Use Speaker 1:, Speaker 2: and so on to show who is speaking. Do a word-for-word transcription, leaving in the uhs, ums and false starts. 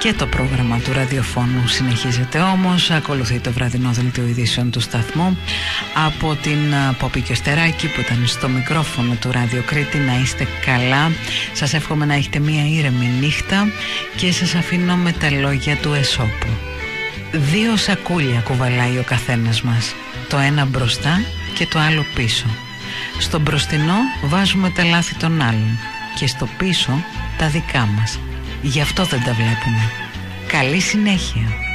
Speaker 1: Και το πρόγραμμα του ραδιοφώνου συνεχίζεται όμως. Ακολουθεί το βραδινό δελτίο ειδήσεων του σταθμού. Από την Πόπη Κιωστεράκη που ήταν στο μικρόφωνο του Ράδιο Κρήτη. Να είστε καλά. Σας εύχομαι να έχετε μία ήρεμη νύχτα. Και σας αφήνω με τα λόγια του Εσώπου. Δύο σακούλια κουβαλάει ο καθένας μας. Το ένα μπροστά και το άλλο πίσω. Στο μπροστινό βάζουμε τα λάθη των άλλων και στο πίσω τα δικά μας. Γι' αυτό δεν τα βλέπουμε. Καλή συνέχεια.